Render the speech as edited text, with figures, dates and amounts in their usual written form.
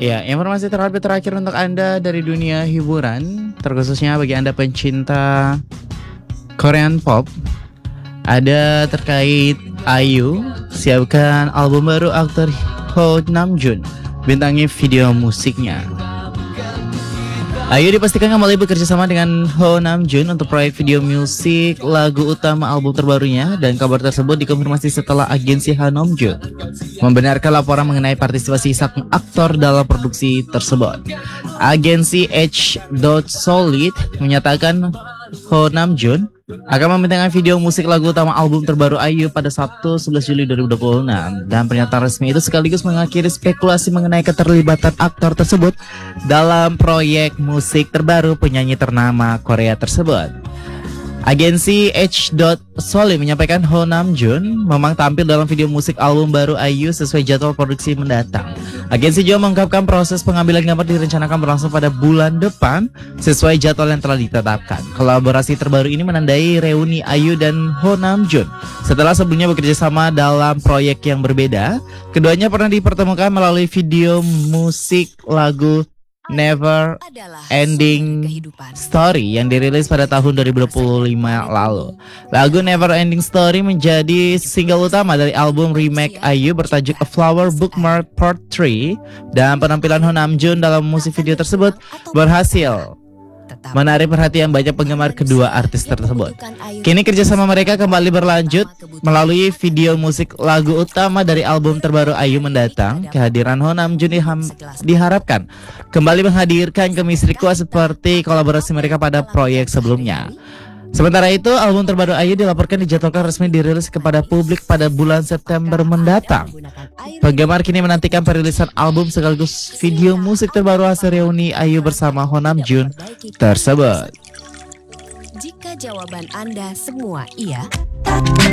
Ya, informasi terupdate terakhir untuk Anda dari dunia hiburan, terkhususnya bagi Anda pencinta Korean pop, ada terkait IU siapkan album baru aktor Ho Namjoon, bintangi video musiknya. IU dipastikan kembali bekerja sama dengan Ho Namjoon untuk proyek video musik lagu utama album terbarunya, dan kabar tersebut dikonfirmasi setelah agensi Ha Namjoon membenarkan laporan mengenai partisipasi sang aktor dalam produksi tersebut. Agensi H.Solid menyatakan Ho Namjoon akan membintangi video musik lagu utama album terbaru IU pada Sabtu 11 Juli 2026, dan pernyataan resmi itu sekaligus mengakhiri spekulasi mengenai keterlibatan aktor tersebut dalam proyek musik terbaru penyanyi ternama Korea tersebut. Agensi H.Solid menyampaikan Ho Namjoon memang tampil dalam video musik album baru IU sesuai jadwal produksi mendatang. Agensi juga mengungkapkan proses pengambilan gambar direncanakan berlangsung pada bulan depan sesuai jadwal yang telah ditetapkan. Kolaborasi terbaru ini menandai reuni IU dan Ho Namjoon. Setelah sebelumnya bekerja sama dalam proyek yang berbeda, keduanya pernah dipertemukan melalui video musik lagu Never Ending Story yang dirilis pada tahun 2025 lalu. Lagu Never Ending Story menjadi single utama dari album remake IU bertajuk A Flower Bookmark Part 3, dan penampilan Ho Namjoon dalam musik video tersebut berhasil menarik perhatian banyak penggemar kedua artis tersebut. Kini kerjasama mereka kembali berlanjut melalui video musik lagu utama dari album terbaru IU mendatang. Kehadiran Ho Namjoon diharapkan kembali menghadirkan chemistry kuat seperti kolaborasi mereka pada proyek sebelumnya. Sementara itu, album terbaru IU dilaporkan dijadwalkan resmi dirilis kepada publik pada bulan September mendatang. Penggemar kini menantikan perilisan album sekaligus video musik terbaru hasil reuni IU bersama Ho Namjoon tersebut. Jika jawaban Anda semua iya,